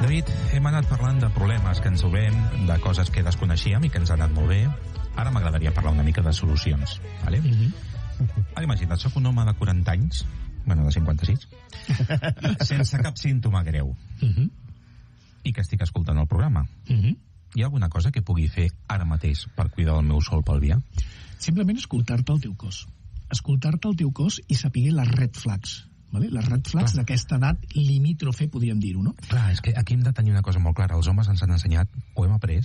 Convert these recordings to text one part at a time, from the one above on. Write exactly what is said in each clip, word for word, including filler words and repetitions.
David, hem anat parlant de problemes que ens trobem, de coses que desconeixíem i que ens han anat molt bé. Ara m'agradaria parlar una mica de solucions, vale? Mm-hmm. Ara imagina't, soc un home de quaranta anys, bueno, de cinquanta-sis, sense cap símptoma greu, mm-hmm. i que estic escoltant el programa. Mm-hmm. Hi ha alguna cosa que pugui fer ara mateix per cuidar el meu sol pelvià? Simplement escoltar-te el teu cos. Escoltar-te el teu cos i saber les red flags. Vale? Les red flags ah. d'aquesta edat limítrofe, podríem dir-ho, no? Clar, és que aquí hem de tenir una cosa molt clara. Els homes ens han ensenyat, o hem après,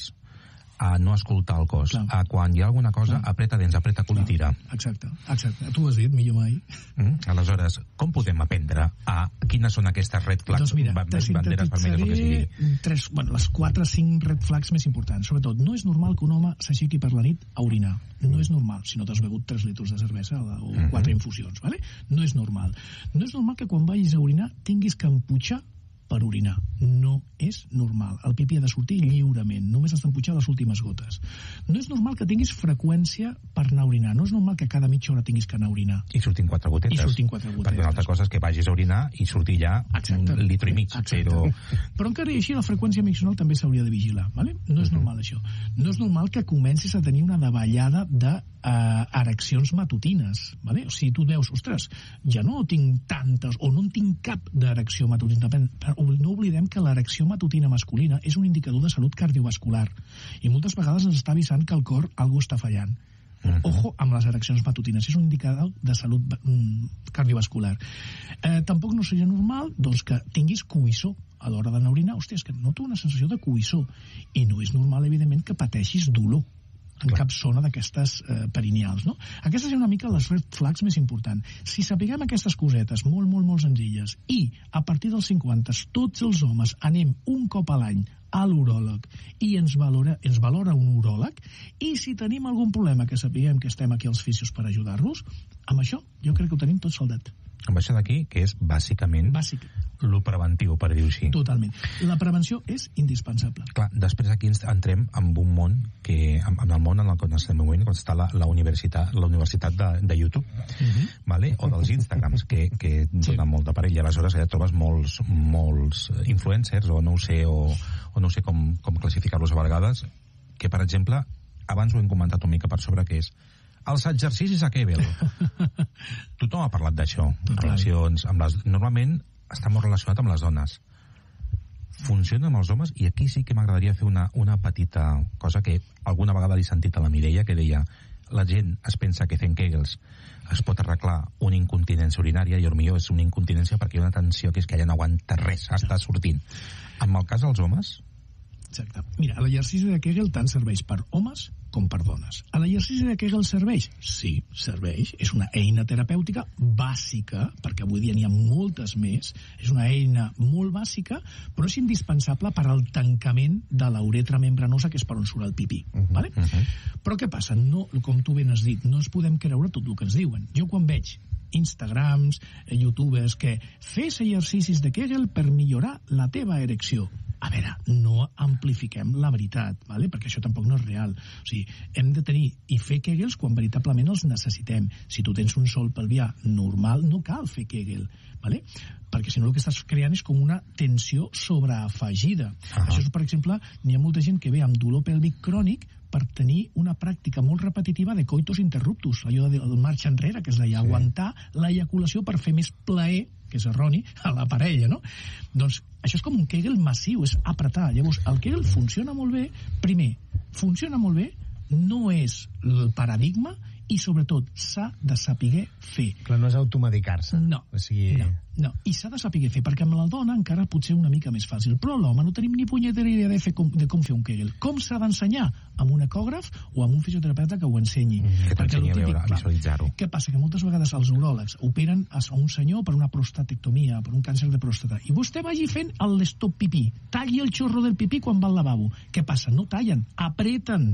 a no escoltar el cos. Clar. A quan hi ha alguna cosa, Clar. apreta dents, apreta cul i tira. Exacte, exacte. Tu ho has dit, millor mai. Mm? Aleshores, com podem aprendre a quines són aquestes red flags, doncs mira, banderes vermelles, el que sigui? Tres, bueno, les quatre, cinc red flags més importants. Sobretot, no és normal que un home s'aixequi per la nit a orinar. No és normal, si no t'has begut tres litres de cervesa o mm-hmm. quatre infusions, ¿vale? No és normal. No és normal que quan vagis a orinar tinguis que emputxar per orinar. No és normal. El pipí ha de sortir lliurement. Només has d'emputxar les últimes gotes. No és normal que tinguis freqüència per anar a orinar. No és normal que cada mitja hora tinguis que anar a orinar. I sortin quatre gotetes. I sortin quatre gotetes. Perquè una altra cosa és que vagis a orinar i sortir ja Exacte. un litre i mig. Però... però encara i així la freqüència miccional també s'hauria de vigilar. ¿Vale? No és uh-huh. normal això. No és normal que comencis a tenir una davallada de uh, ereccions matutines. ¿Vale? O sigui, tu veus, ostres, ja no tinc tantes o no en tinc cap d'erecció matutina. No oblidem que l'erecció matutina masculina és un indicador de salut cardiovascular i moltes vegades ens està avisant que el cor algú està fallant. Uh-huh. Ojo amb les ereccions matutines, és un indicador de salut mm, cardiovascular. Eh, tampoc no seria normal doncs, que tinguis coïssor a l'hora d'anar a orinar. Hòstia, és que noto una sensació de coïssor i no és normal, evidentment, que pateixis dolor en Clar. cap zona d'aquestes eh, perineals, no? Aquestes són una mica les red flags més importants. Si sapiguem aquestes cosetes molt, molt, molt senzilles i a partir dels cinquanta tots els homes anem un cop a l'any a l'uròleg i ens valora, ens valora un uròleg, i si tenim algun problema que sapiguem que estem aquí als fisios per ajudar-los, amb això jo crec que ho tenim tot soldat. Amb això d'aquí, que és bàsicament Bàsic. lo preventiu, per dir-ho així. Totalment. La prevenció és indispensable. Clar, després aquí ens entrem en un món que, en el món en el que estem movent, quan està la, la universitat, la universitat de, de YouTube, uh-huh. vale? o dels Instagrams, que, que sí. donen molt de parell, i aleshores ja trobes molts, molts influencers, o no ho sé, o, o no sé com, com classificar-los a vegades, que, per exemple, abans ho hem comentat una mica per sobre, que és els exercicis a Kegel. Tothom ha parlat d'això, en relacions amb les... Normalment està molt relacionat amb les dones. Funciona amb els homes, i aquí sí que m'agradaria fer una, una petita cosa que alguna vegada l'he sentit a la Mireia, que deia, la gent es pensa que fent Kegels es pot arreglar una incontinència urinària, i potser és una incontinència perquè hi ha una tensió que és que ella no aguanta res, està sortint. En el cas dels homes... Exacte. Mira, l'exercici de Kegel tant serveix per homes com per dones. L'exercici de Kegel serveix? Sí, serveix. És una eina terapèutica bàsica, perquè avui dia n'hi ha moltes més. És una eina molt bàsica, però és indispensable per al tancament de la uretra membranosa, que és per on surt el pipí. Uh-huh, vale? uh-huh. Però què passa? No, com tu ben has dit, no ens podem creure tot el que ens diuen. Jo quan veig Instagrams, youtubers, que fes exercicis de Kegel per millorar la teva erecció. A veure, no amplifiquem la veritat, ¿vale? Perquè això tampoc no és real. O sigui, hem de tenir i fer Kegels quan veritablement els necessitem. Si tu tens un sol pelvià normal, no cal fer Kegel, ¿vale? Perquè si no el que estàs creant és com una tensió sobreafegida. Uh-huh. Això és, per exemple, n'hi ha molta gent que ve amb dolor pèlvic crònic per tenir una pràctica molt repetitiva de coitus interruptus, allò del marxa enrere, que és deia, sí. aguantar l'eyaculació per fer més plaer, que és erroni, a la parella, no? Doncs això és com un Kegel massiu, és apretar. Llavors, el Kegel funciona molt bé, primer, funciona molt bé, no és el paradigma, i sobretot s'ha de saber fer. Clar, no és automedicar-se. No, o sigui... no, no, i s'ha de saber fer, perquè amb la dona encara potser una mica més fàcil, però l'home no tenim ni punyetera idea de, fer com, de com fer un Kegel. Com s'ha d'ensenyar? Amb un ecògraf o amb un fisioterapeuta que ho ensenyi. Mm, que t'ensenyi a veure, a visualitzar-ho. Què passa? Que moltes vegades els uròlegs operen a un senyor per una prostatectomia, per un càncer de pròstata, i vostè vagi fent l'estop pipí, talli el xorro del pipí quan va al lavabo. Què passa? No tallen, apreten.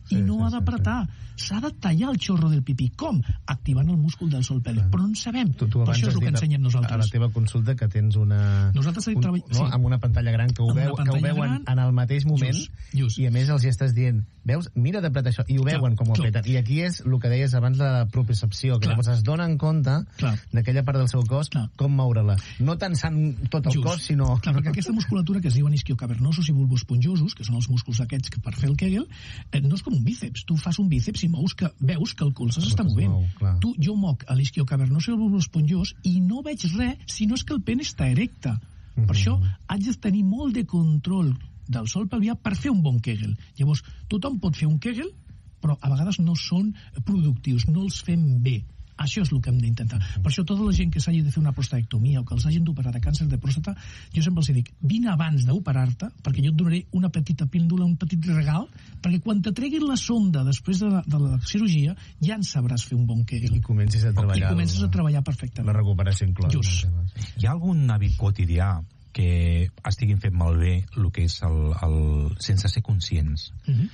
i no ha d'apretar. S'ha de tallar el xorro del pipí. Com? Activant el múscul del sol pèl. Però no en sabem. Tu, tu per això és el que ensenyem nosaltres. A la teva consulta que tens una... Nosaltres un, treball... no, sí. amb una pantalla gran que ho, veu, que ho veuen gran... en el mateix moment just, just. i a més els hi estàs dient, veus, mira d'apretar això, i ho clar, veuen com ho clar. apreten. I aquí és el que deies abans de la propriocepció, que clar. Llavors es donen compte d'aquella part del seu cos, clar. Com moure-la. No tensant tot el just. Cos, sinó... Clar, perquè aquesta musculatura que es diuen isquiocavernosos i bulboesponjosos, que són els músculs aquests que per fer el Kegel, eh, no és com un bíceps. Tu fas un bíceps i mous que veus que el colze s'està movent. Mou, tu, jo moc a l'isquiocavernoso i el bulboesponjós i no veig res si no és que el pene està erecte. Mm-hmm. Per això haig de tenir molt de control del sòl pelvià per fer un bon Kegel. Llavors, tothom pot fer un Kegel, però a vegades no són productius, no els fem bé. Això és el que hem d'intentar. Per això tota la gent que s'hagi de fer una prostatectomia o que els hagin d'operar de càncer de pròstata, jo sempre els dic, vine abans d'operar-te, perquè jo et donaré una petita píndola, un petit regal, perquè quan te treguin la sonda després de la, de la cirurgia, ja en sabràs fer un bon Kegel. I comencis a treballar. I comences a treballar perfectament. La recuperació inclòs. Just. Hi ha algun hàbit quotidià que estiguin fent malbé el que és el, el sense ser conscients? Mm-hmm.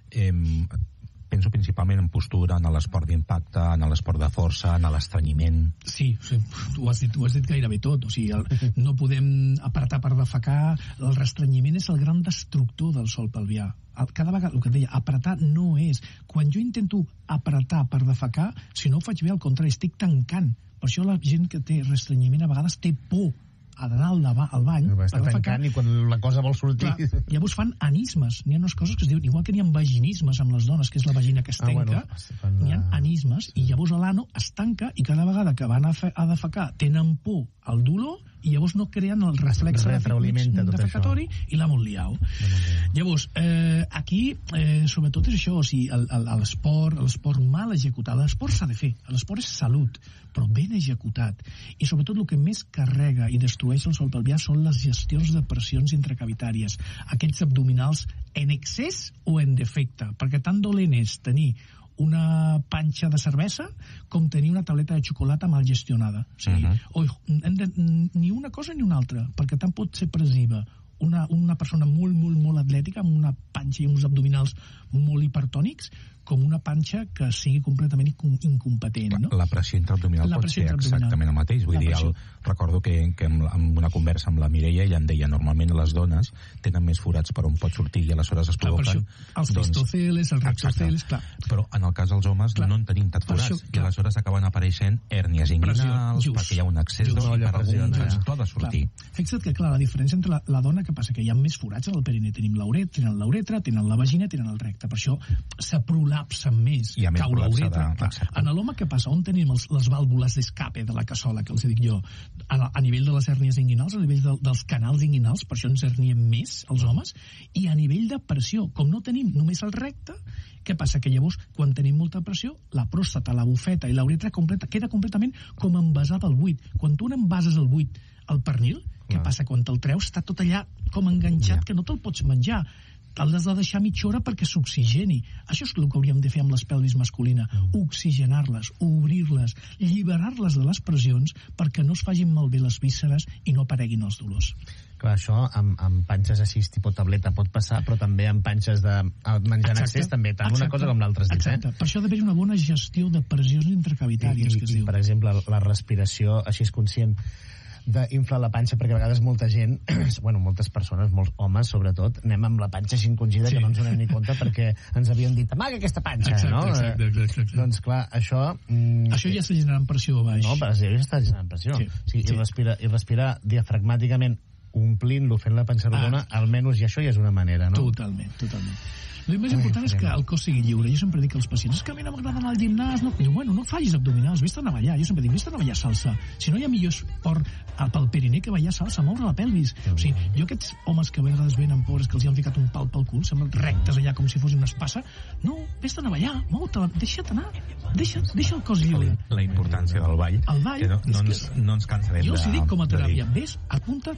eh, penso principalment en postura, en l'esport d'impacte, en l'esport de força, en l'estrenyiment. Sí, sí, tu has dit, tu has dit gairebé tot. O sigui, el, no podem apretar per defecar. El restrenyiment és el gran destructor del sòl pelvià. Cada vegada, el que et deia, apretar no és. Quan jo intento apretar per defecar, si no ho faig bé, al contrari, estic tancant. Per això la gent que té restrenyiment a vegades té por a d'anar al, al bany per defecar, i quan la cosa vol sortir... Clar, llavors fan anismes. N'hi ha unes coses que es diuen, igual que n'hi ha vaginismes amb les dones, que és la vagina que es tanca, ah, bueno, n'hi ha anismes, i llavors l'ano es tanca, i cada vegada que van a, fe, a defecar tenen por al dolor, i llavors no creen el reflex defecatori i l'ha molt liau. Llavors, eh, aquí, eh, sobretot és això, o sigui, l'esport, l'esport mal executat, l'esport s'ha de fer, l'esport és salut, però ben executat. I sobretot el que més carrega i destrueix el sòl pelvià són les gestions de pressions intracavitàries, aquells abdominals en excés o en defecte, perquè tan dolent és tenir una panxa de cervesa com tenir una tauleta de xocolata mal gestionada. O sigui, uh-huh. oi, de, ni una cosa ni una altra, perquè tant pot ser presiva una, una persona molt, molt, molt atlètica amb una panxa i uns abdominals molt hipertònics, com una panxa que sigui completament incompetent, no? La pressió intraabdominal pot ser exactament el mateix. Vull dir, el, recordo que, que en una conversa amb la Mireia ella em deia, normalment les dones tenen més forats per on pot sortir i aleshores es provoquen... Clar, els doncs, fistoceles, els rectoceles, clar. Però en el cas dels homes clar. No en tenim tant forats, això, i aleshores acaben apareixent hèrnies inguinals, perquè hi ha un excés d'olla per alguns, tot ha de sortir. Clar. Fixa't que, clar, la diferència entre la, la dona, que passa que hi ha més forats en el perineu, tenim l'uret, tenen l'uretra, tenen la vagina, tenen el recte, per això s'ha prolapsa més, més cau l'uretra. En l'home què passa? On tenim els, les vàlvules d'escape de la cassola, que els dic jo? A, a nivell de les hèrnies inguinals, a nivell de, dels canals inguinals, per això ens herniem més els homes, i a nivell de pressió, com no tenim només el recte, què passa? Que llavors, quan tenim molta pressió, la pròstata, la bufeta i l'uretra completa, queda completament com envasada al buit. Quan tu n'envases el buit al pernil, què passa? Quan te'l treus està tot allà com enganxat, ja. Que no te'l pots menjar. L'has de deixar mitja hora perquè s'oxigeni. Això és el que hauríem de fer amb les pelvis masculina. Oxigenar-les, obrir-les, lliberar-les de les pressions perquè no es facin malbé les vísceres i no apareguin els dolors. Clar, això amb, amb panxes així tipus tableta pot passar, però també amb panxes de menjar en excés també, tant exacte, una cosa com l'altra. Exacte, eh? Per això ha d'haver una bona gestió de pressions intracavitàries. I, que es i, diu. Per exemple, la respiració així és conscient d'inflar la panxa, perquè a vegades molta gent, bueno, moltes persones, molts homes sobretot, anem amb la panxa així encongida, sí. Que no ens donem ni compte perquè ens havien dit, amaga aquesta panxa, exacte, no? Exacte, exacte, exacte. Doncs clar, això... Mm, això ja està generant pressió a baix. No, per això ja està generant pressió. Sí. Sí, sí. I, respirar, I respirar diafragmàticament omplint-lo, fent la panxa rodona, ah. almenys, i això ja és una manera, no? Totalment, totalment. El més important és que el cos sigui lliure. Jo sempre dic als pacients, és que a mi no m'agrada anar al gimnàs. No. Diu, bueno, no facis abdominals, vés-te'n a ballar. Jo sempre dic, vés-te'n a ballar salsa. Si no hi ha millor esport pel perineu que ballar salsa, moure la pelvis. O sigui, jo aquests homes que a vegades venen pobres, que els hi han ficat un pal pel cul, semblen rectes allà com si fos una espassa, no, vés-te'n a ballar, mou-te, deixa't anar, deixa, deixa el cos lliure. La importància del ball, el ball que no, no, ens, no ens cansarem de... Jo els dic com a teràpia, vés, apunta't a un curs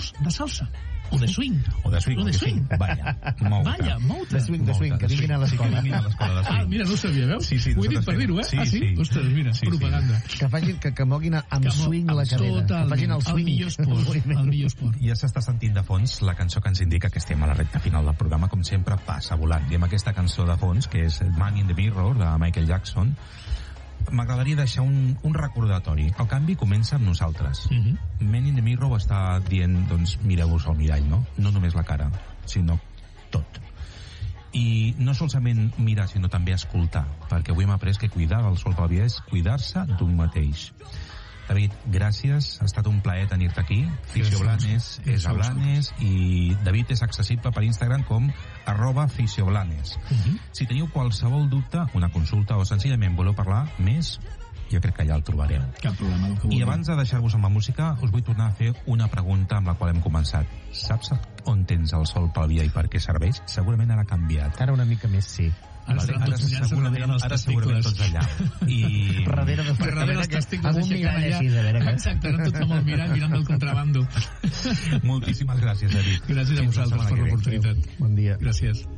cantadors de salsa. O de swing. O de swing. O de swing. Vaya, mou-te. Vaya, mou-te. De swing, de swing, que vinguin a l'escola. Sí, que vinguin a l'escola de swing. Ah, mira, no ho sabia, veus? Sí, sí, ho he dit per dir-ho, eh? sí, ah, sí? sí. Ostres, mira, Sí, propaganda. sí. Que facin, que, que moguin amb Que mo- swing la amb cadera. totalment. Que facin el swing. El millor esport. El millor esport. Ja s'està sentint de fons la cançó que ens indica que estem a la recta final del programa, com sempre passa volant. I amb aquesta cançó de fons, que és Man in the Mirror, de Michael Jackson, m'agradaria deixar un, un recordatori. El canvi comença amb nosaltres. Uh -huh. Man in the Mirror està dient, doncs, mireu-vos al mirall, no? No només la cara, sinó tot. I no solament mirar, sinó també escoltar, perquè avui hem après que cuidar el sol pel dia és cuidar-se d'un mateix. David, gràcies, ha estat un plaer tenir-te aquí. Fisio Blanes és a Blanes i David és accessible per Instagram com arroba fisioblanes. Uh -huh. Si teniu qualsevol dubte, una consulta o senzillament voleu parlar més, jo crec que ja el trobareu. Cap problema, el que I vulgui. abans de deixar-vos amb la música, us vull tornar a fer una pregunta amb la qual hem començat. Saps on tens el sol pel dia i per què serveix? Segurament ara ha canviat. Ara una mica més, sí. Ara Vale, estaran ara, tots mirant-se segurament, darrere els ara segurament tots testicles. allà. I... Darrere de Darrere dels testicles amb un aixecant mirall allà. així, de veure que... Exacte, ara tots amb el mirall mirant del contrabando. Moltíssimes gràcies, David. Gràcies a Fins la vosaltres setmana per que ve. l'oportunitat. Bon dia. Gràcies.